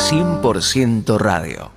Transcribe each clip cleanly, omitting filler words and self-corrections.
100% Radio.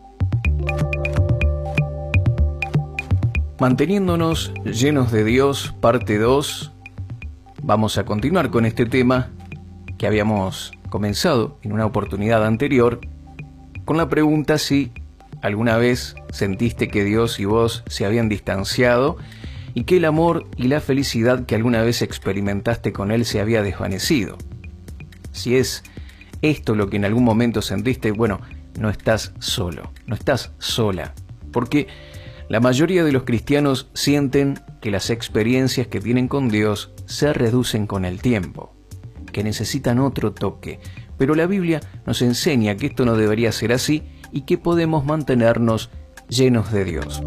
Manteniéndonos llenos de Dios, parte 2. Vamos a continuar con este tema que habíamos comenzado en una oportunidad anterior, con la pregunta si alguna vez sentiste que Dios y vos se habían distanciado y que el amor y la felicidad que alguna vez experimentaste con Él se había desvanecido. Si es esto lo que en algún momento sentiste, bueno, no estás solo, no estás sola, porque la mayoría de los cristianos sienten que las experiencias que tienen con Dios se reducen con el tiempo, que necesitan otro toque, pero la Biblia nos enseña que esto no debería ser así y que podemos mantenernos llenos de Dios.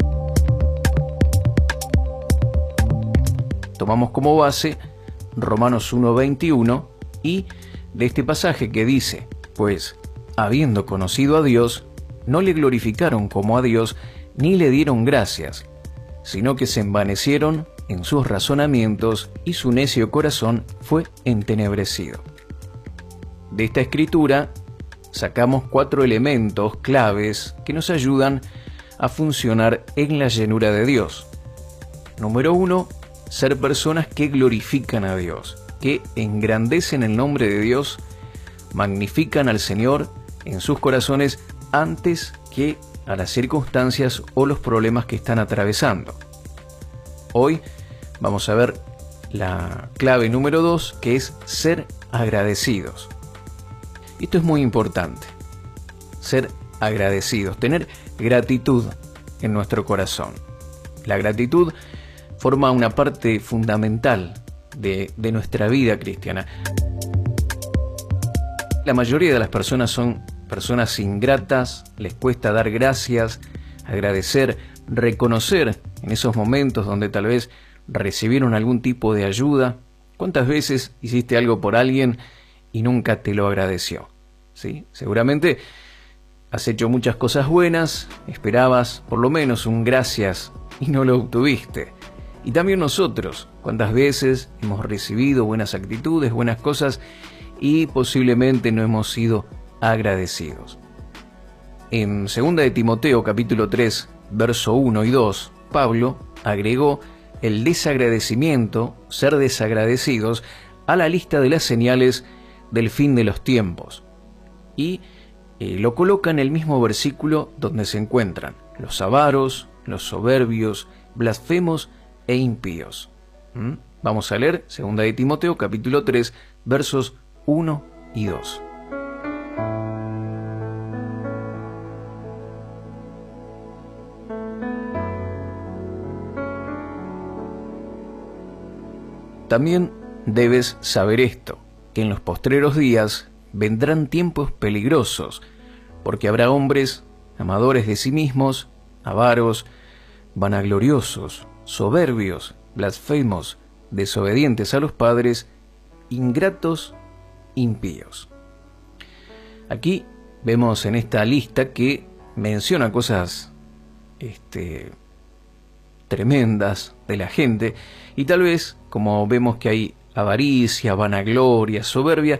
Tomamos como base Romanos 1:21 y de este pasaje que dice: pues, habiendo conocido a Dios, no le glorificaron como a Dios, ni le dieron gracias, sino que se envanecieron en sus razonamientos y su necio corazón fue entenebrecido. De esta escritura sacamos 4 elementos claves que nos ayudan a funcionar en la llenura de Dios. Número 1, ser personas que glorifican a Dios, que engrandecen el nombre de Dios, magnifican al Señor en sus corazones antes que a las circunstancias o los problemas que están atravesando. Hoy vamos a ver la clave número 2, que es ser agradecidos. Esto es muy importante, ser agradecidos, tener gratitud en nuestro corazón. La gratitud forma una parte fundamental de nuestra vida cristiana. La mayoría de las personas son personas ingratas, les cuesta dar gracias, agradecer, reconocer en esos momentos donde tal vez recibieron algún tipo de ayuda. ¿Cuántas veces hiciste algo por alguien y nunca te lo agradeció? ¿Sí? Seguramente has hecho muchas cosas buenas, esperabas por lo menos un gracias y no lo obtuviste. Y también nosotros, ¿cuántas veces hemos recibido buenas actitudes, buenas cosas y posiblemente no hemos sido agradecidos? En 2 de Timoteo capítulo 3, verso 1 y 2, Pablo agregó el desagradecimiento, ser desagradecidos, a la lista de las señales del fin de los tiempos. Y lo coloca en el mismo versículo donde se encuentran los avaros, los soberbios, blasfemos e impíos. Vamos a leer 2 de Timoteo capítulo 3, versos 1 y 2. También debes saber esto, que en los postreros días vendrán tiempos peligrosos, porque habrá hombres amadores de sí mismos, avaros, vanagloriosos, soberbios, blasfemos, desobedientes a los padres, ingratos, impíos. Aquí vemos en esta lista que menciona cosas tremendas de la gente, y tal vez, como vemos que hay avaricia, vanagloria, soberbia,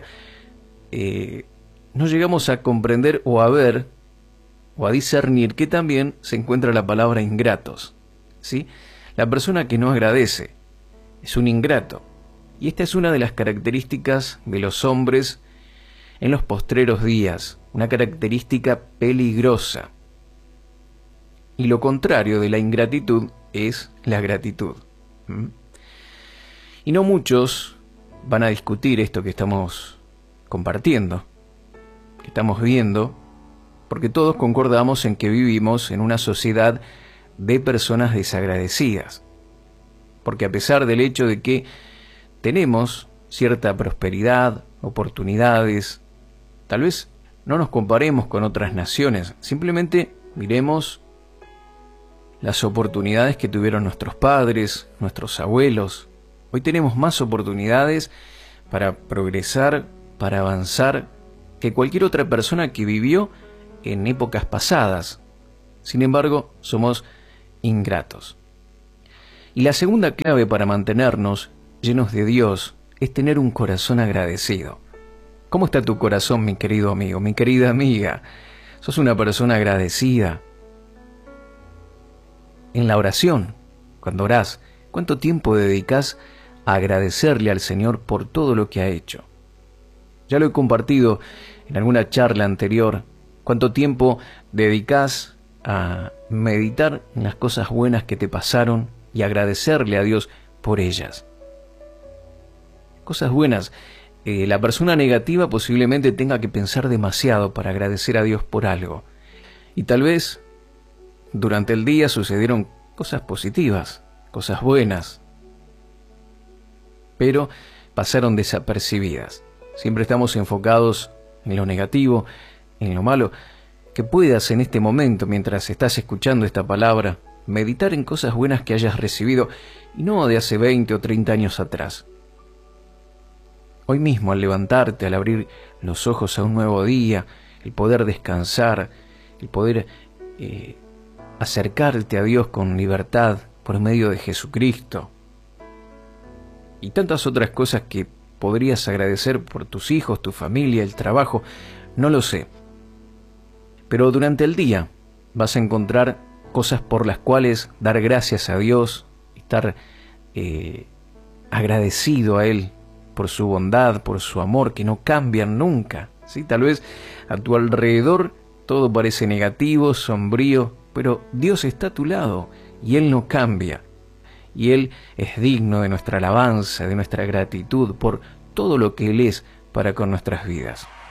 no llegamos a comprender o a ver o a discernir que también se encuentra la palabra ingratos, ¿sí? La persona que no agradece es un ingrato, y esta es una de las características de los hombres en los postreros días, una característica peligrosa. Y lo contrario de la ingratitud es la gratitud. Y no muchos van a discutir esto que estamos compartiendo, que estamos viendo, porque todos concordamos en que vivimos en una sociedad de personas desagradecidas. Porque a pesar del hecho de que tenemos cierta prosperidad, oportunidades, tal vez no nos comparemos con otras naciones, simplemente miremos las oportunidades que tuvieron nuestros padres, nuestros abuelos. Hoy tenemos más oportunidades para progresar, para avanzar, que cualquier otra persona que vivió en épocas pasadas. Sin embargo, somos ingratos. Y la segunda clave para mantenernos llenos de Dios es tener un corazón agradecido. ¿Cómo está tu corazón, mi querido amigo, mi querida amiga? ¿Sos una persona agradecida? En la oración, cuando orás, ¿cuánto tiempo dedicás a agradecerle al Señor por todo lo que ha hecho? Ya lo he compartido en alguna charla anterior. ¿Cuánto tiempo dedicás a meditar en las cosas buenas que te pasaron y agradecerle a Dios por ellas? Cosas buenas. La persona negativa posiblemente tenga que pensar demasiado para agradecer a Dios por algo. Y tal vez durante el día sucedieron cosas positivas, cosas buenas, pero pasaron desapercibidas. Siempre estamos enfocados en lo negativo, en lo malo. Que puedas en este momento, mientras estás escuchando esta palabra, meditar en cosas buenas que hayas recibido, y no de hace 20 o 30 años atrás. Hoy mismo, al levantarte, al abrir los ojos a un nuevo día, el poder descansar, el poder acercarte a Dios con libertad por medio de Jesucristo, y tantas otras cosas que podrías agradecer por tus hijos, tu familia, el trabajo, no lo sé. Pero durante el día vas a encontrar cosas por las cuales dar gracias a Dios, estar agradecido a Él por su bondad, por su amor, que no cambian nunca, ¿sí? Tal vez a tu alrededor todo parece negativo, sombrío, pero Dios está a tu lado y Él no cambia. Y Él es digno de nuestra alabanza, de nuestra gratitud por todo lo que Él es para con nuestras vidas.